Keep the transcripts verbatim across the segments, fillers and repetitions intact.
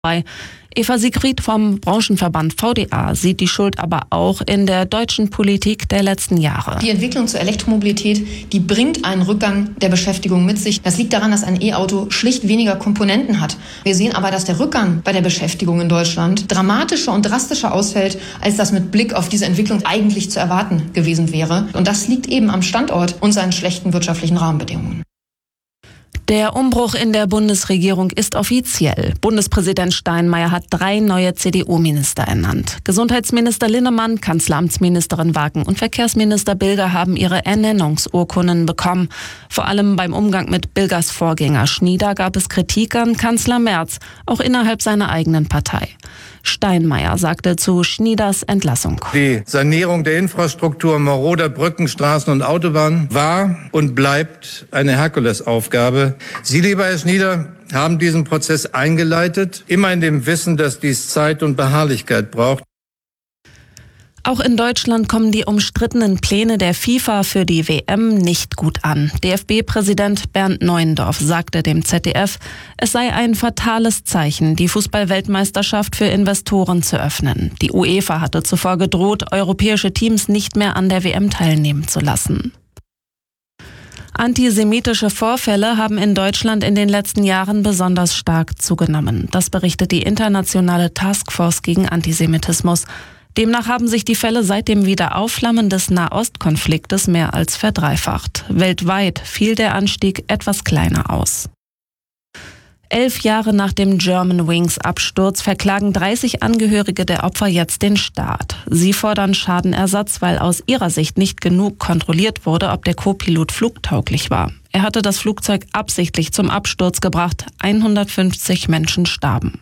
Eva Siegfried vom Branchenverband V D A sieht die Schuld aber auch in der deutschen Politik der letzten Jahre. Die Entwicklung zur Elektromobilität, die bringt einen Rückgang der Beschäftigung mit sich. Das liegt daran, dass ein E-Auto schlicht weniger Komponenten hat. Wir sehen aber, dass der Rückgang bei der Beschäftigung in Deutschland dramatischer und drastischer ausfällt, als das mit Blick auf diese Entwicklung eigentlich zu erwarten gewesen wäre. Und das liegt eben am Standort und seinen schlechten wirtschaftlichen Rahmenbedingungen. Der Umbruch in der Bundesregierung ist offiziell. Bundespräsident Steinmeier hat drei neue C D U-Minister ernannt. Gesundheitsminister Linnemann, Kanzleramtsministerin Wagen und Verkehrsminister Bilger haben ihre Ernennungsurkunden bekommen. Vor allem beim Umgang mit Bilgers Vorgänger Schnieder gab es Kritik an Kanzler Merz, auch innerhalb seiner eigenen Partei. Steinmeier sagte zu Schnieders Entlassung: Die Sanierung der Infrastruktur maroder Brücken, Straßen und Autobahnen war und bleibt eine Herkulesaufgabe. Sie, lieber Herr Schnieder, haben diesen Prozess eingeleitet, immer in dem Wissen, dass dies Zeit und Beharrlichkeit braucht. Auch in Deutschland kommen die umstrittenen Pläne der FIFA für die W M nicht gut an. D F B-Präsident Bernd Neuendorf sagte dem Z D F, es sei ein fatales Zeichen, die Fußball-Weltmeisterschaft für Investoren zu öffnen. Die UEFA hatte zuvor gedroht, europäische Teams nicht mehr an der W M teilnehmen zu lassen. Antisemitische Vorfälle haben in Deutschland in den letzten Jahren besonders stark zugenommen. Das berichtet die internationale Taskforce gegen Antisemitismus. Demnach haben sich die Fälle seit dem Wiederaufflammen des Nahostkonfliktes mehr als verdreifacht. Weltweit fiel der Anstieg etwas kleiner aus. Elf Jahre nach dem Germanwings-Absturz verklagen dreißig Angehörige der Opfer jetzt den Staat. Sie fordern Schadenersatz, weil aus ihrer Sicht nicht genug kontrolliert wurde, ob der Co-Pilot flugtauglich war. Er hatte das Flugzeug absichtlich zum Absturz gebracht. hundertfünfzig Menschen starben.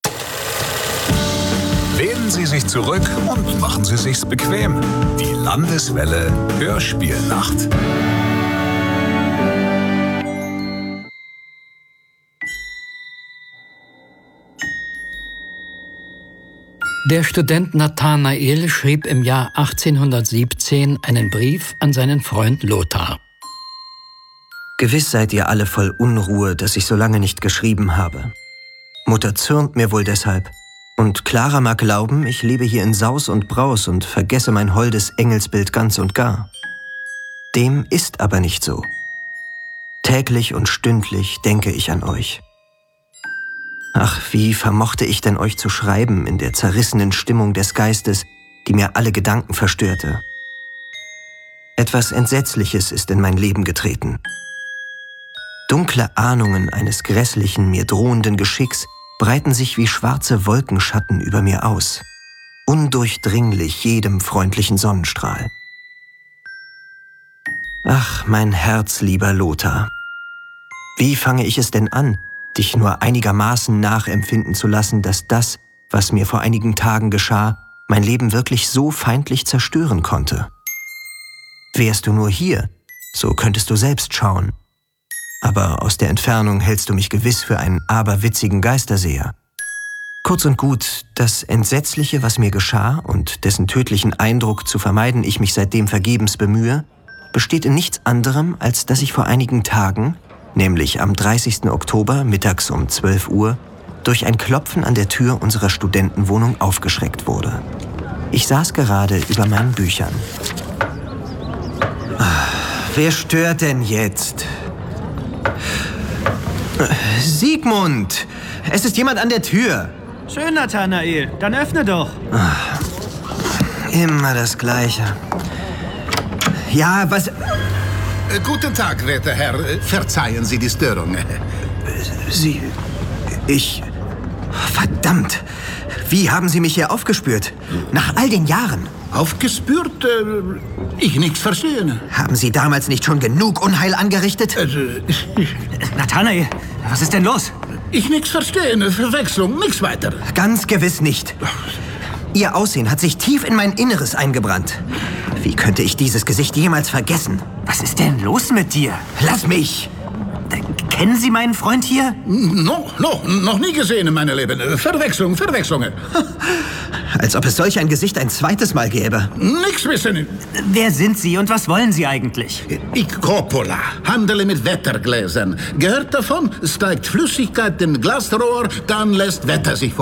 Lehnen Sie sich zurück und machen Sie sich's bequem. Die Landeswelle Hörspielnacht. Der Student Nathanael schrieb im Jahr achtzehnhundertsiebzehn einen Brief an seinen Freund Lothar. Gewiss seid ihr alle voll Unruhe, dass ich so lange nicht geschrieben habe. Mutter zürnt mir wohl deshalb. Und Clara mag glauben, ich lebe hier in Saus und Braus und vergesse mein holdes Engelsbild ganz und gar. Dem ist aber nicht so. Täglich und stündlich denke ich an euch. Ach, wie vermochte ich denn euch zu schreiben in der zerrissenen Stimmung des Geistes, die mir alle Gedanken verstörte? Etwas Entsetzliches ist in mein Leben getreten. Dunkle Ahnungen eines grässlichen, mir drohenden Geschicks breiten sich wie schwarze Wolkenschatten über mir aus, undurchdringlich jedem freundlichen Sonnenstrahl. Ach, mein Herz, lieber Lothar, wie fange ich es denn an, dich nur einigermaßen nachempfinden zu lassen, dass das, was mir vor einigen Tagen geschah, mein Leben wirklich so feindlich zerstören konnte? Wärst du nur hier, so könntest du selbst schauen. Aber aus der Entfernung hältst du mich gewiss für einen aberwitzigen Geisterseher. Kurz und gut, das Entsetzliche, was mir geschah und dessen tödlichen Eindruck zu vermeiden ich mich seitdem vergebens bemühe, besteht in nichts anderem, als dass ich vor einigen Tagen, nämlich am dreißigsten Oktober mittags um zwölf Uhr, durch ein Klopfen an der Tür unserer Studentenwohnung aufgeschreckt wurde. Ich saß gerade über meinen Büchern. Wer stört denn jetzt? Siegmund! Es ist jemand an der Tür! Schön, Nathanael. Dann öffne doch. Ach, immer das Gleiche. Ja, was... Guten Tag, werter Herr. Verzeihen Sie die Störung. Sie... Ich... Verdammt! Wie haben Sie mich hier aufgespürt? Nach all den Jahren? Aufgespürt? Äh, ich nichts verstehen. Haben Sie damals nicht schon genug Unheil angerichtet? Also, Nathanael, was ist denn los? Ich nichts verstehen. Verwechslung, nichts weiter. Ganz gewiss nicht. Ihr Aussehen hat sich tief in mein Inneres eingebrannt. Wie könnte ich dieses Gesicht jemals vergessen? Was ist denn los mit dir? Lass mich! Kennen Sie meinen Freund hier? No, no, noch nie gesehen, meine Lieben. Verwechslung, Verwechslungen. Als ob es solch ein Gesicht ein zweites Mal gäbe. Nix wissen. Wer sind Sie und was wollen Sie eigentlich? Ich Coppola, handele mit Wettergläsern. Gehört davon, steigt Flüssigkeit in Glasrohr, dann lässt Wetter sich